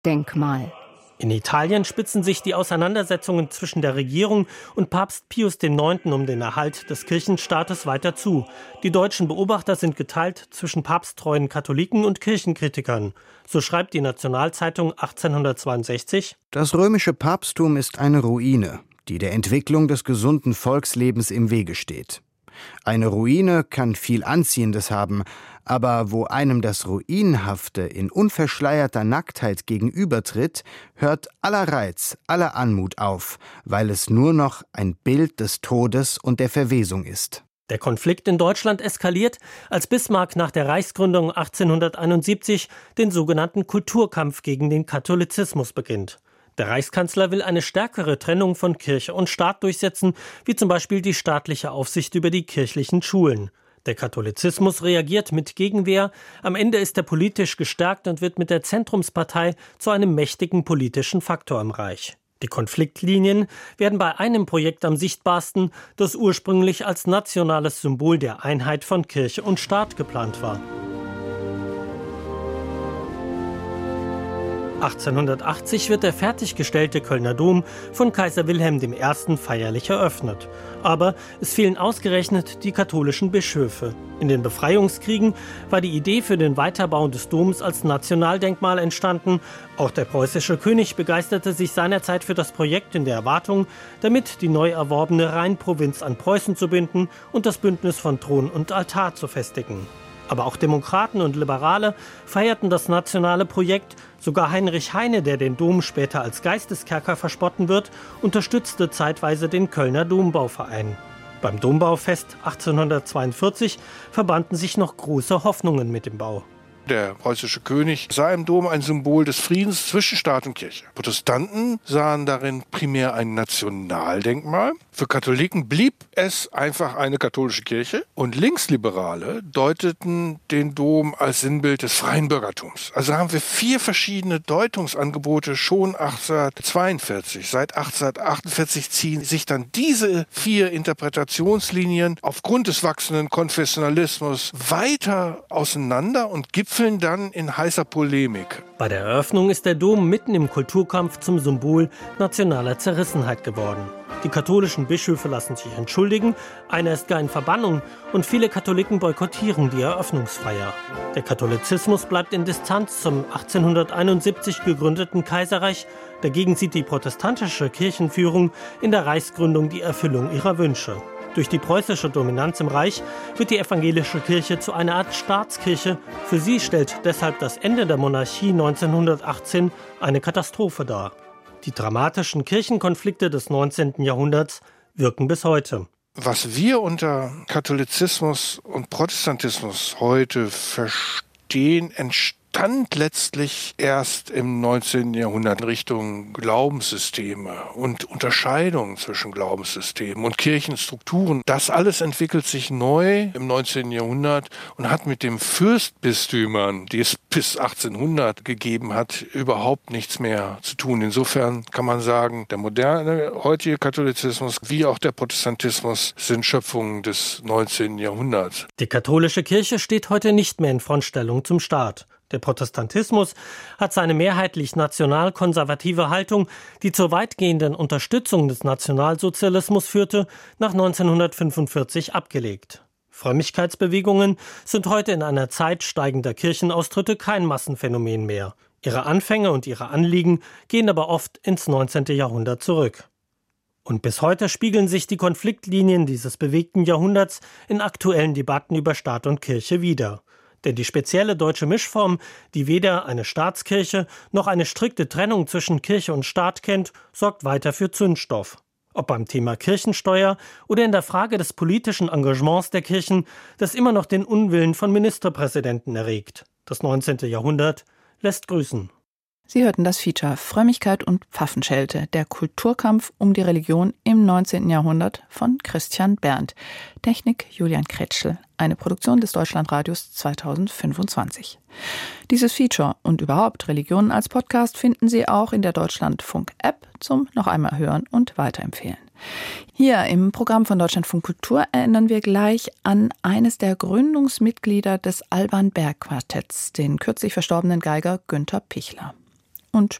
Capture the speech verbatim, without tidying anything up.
Staatsdenkmal. In Italien spitzen sich die Auseinandersetzungen zwischen der Regierung und Papst Pius der Neunte um den Erhalt des Kirchenstaates weiter zu. Die deutschen Beobachter sind geteilt zwischen papsttreuen Katholiken und Kirchenkritikern. So schreibt die Nationalzeitung achtzehnhundertzweiundsechzig: Das römische Papsttum ist eine Ruine, die der Entwicklung des gesunden Volkslebens im Wege steht. Eine Ruine kann viel Anziehendes haben, aber wo einem das Ruinhafte in unverschleierter Nacktheit gegenübertritt, hört aller Reiz, aller Anmut auf, weil es nur noch ein Bild des Todes und der Verwesung ist. Der Konflikt in Deutschland eskaliert, als Bismarck nach der Reichsgründung achtzehnhunderteinundsiebzig den sogenannten Kulturkampf gegen den Katholizismus beginnt. Der Reichskanzler will eine stärkere Trennung von Kirche und Staat durchsetzen, wie zum Beispiel die staatliche Aufsicht über die kirchlichen Schulen. Der Katholizismus reagiert mit Gegenwehr. Am Ende ist er politisch gestärkt und wird mit der Zentrumspartei zu einem mächtigen politischen Faktor im Reich. Die Konfliktlinien werden bei einem Projekt am sichtbarsten, das ursprünglich als nationales Symbol der Einheit von Kirche und Staat geplant war. achtzehnhundertachtzig wird der fertiggestellte Kölner Dom von Kaiser Wilhelm der Erste feierlich eröffnet. Aber es fehlen ausgerechnet die katholischen Bischöfe. In den Befreiungskriegen war die Idee für den Weiterbau des Doms als Nationaldenkmal entstanden. Auch der preußische König begeisterte sich seinerzeit für das Projekt in der Erwartung, damit die neu erworbene Rheinprovinz an Preußen zu binden und das Bündnis von Thron und Altar zu festigen. Aber auch Demokraten und Liberale feierten das nationale Projekt. Sogar Heinrich Heine, der den Dom später als Geisteskerker verspotten wird, unterstützte zeitweise den Kölner Dombauverein. Beim Dombaufest achtzehnhundertzweiundvierzig verbanden sich noch große Hoffnungen mit dem Bau. Der preußische König sah im Dom ein Symbol des Friedens zwischen Staat und Kirche. Protestanten sahen darin primär ein Nationaldenkmal. Für Katholiken blieb es einfach eine katholische Kirche. Und Linksliberale deuteten den Dom als Sinnbild des freien Bürgertums. Also haben wir vier verschiedene Deutungsangebote schon achtzehnhundertzweiundvierzig. Seit achtzehnhundertachtundvierzig ziehen sich dann diese vier Interpretationslinien aufgrund des wachsenden Konfessionalismus weiter auseinander und gipfeln dann in heißer Polemik. Bei der Eröffnung ist der Dom mitten im Kulturkampf zum Symbol nationaler Zerrissenheit geworden. Die katholischen Bischöfe lassen sich entschuldigen, einer ist gar in Verbannung und viele Katholiken boykottieren die Eröffnungsfeier. Der Katholizismus bleibt in Distanz zum achtzehnhunderteinundsiebzig gegründeten Kaiserreich. Dagegen sieht die protestantische Kirchenführung in der Reichsgründung die Erfüllung ihrer Wünsche. Durch die preußische Dominanz im Reich wird die evangelische Kirche zu einer Art Staatskirche. Für sie stellt deshalb das Ende der Monarchie neunzehnhundertachtzehn eine Katastrophe dar. Die dramatischen Kirchenkonflikte des neunzehnten Jahrhunderts wirken bis heute. Was wir unter Katholizismus und Protestantismus heute verstehen, entsteht stand letztlich erst im neunzehnten Jahrhundert in Richtung Glaubenssysteme und Unterscheidungen zwischen Glaubenssystemen und Kirchenstrukturen. Das alles entwickelt sich neu im neunzehnten Jahrhundert und hat mit den Fürstbistümern, die es bis achtzehnhundert gegeben hat, überhaupt nichts mehr zu tun. Insofern kann man sagen, der moderne, heutige Katholizismus wie auch der Protestantismus sind Schöpfungen des neunzehnten Jahrhunderts. Die katholische Kirche steht heute nicht mehr in Frontstellung zum Staat. Der Protestantismus hat seine mehrheitlich national-konservative Haltung, die zur weitgehenden Unterstützung des Nationalsozialismus führte, nach neunzehnhundertfünfundvierzig abgelegt. Frömmigkeitsbewegungen sind heute in einer Zeit steigender Kirchenaustritte kein Massenphänomen mehr. Ihre Anfänge und ihre Anliegen gehen aber oft ins neunzehnten Jahrhundert zurück. Und bis heute spiegeln sich die Konfliktlinien dieses bewegten Jahrhunderts in aktuellen Debatten über Staat und Kirche wider. Denn die spezielle deutsche Mischform, die weder eine Staatskirche noch eine strikte Trennung zwischen Kirche und Staat kennt, sorgt weiter für Zündstoff. Ob beim Thema Kirchensteuer oder in der Frage des politischen Engagements der Kirchen, das immer noch den Unwillen von Ministerpräsidenten erregt. Das neunzehnte Jahrhundert lässt grüßen. Sie hörten das Feature Frömmigkeit und Pfaffenschelte, der Kulturkampf um die Religion im neunzehnten Jahrhundert von Christian Berndt. Technik Julian Kretschl, eine Produktion des Deutschlandradios zweitausendfünfundzwanzig. Dieses Feature und überhaupt Religionen als Podcast finden Sie auch in der Deutschlandfunk-App zum noch einmal hören und weiterempfehlen. Hier im Programm von Deutschlandfunk Kultur erinnern wir gleich an eines der Gründungsmitglieder des Alban Berg Quartetts, den kürzlich verstorbenen Geiger Günter Pichler. und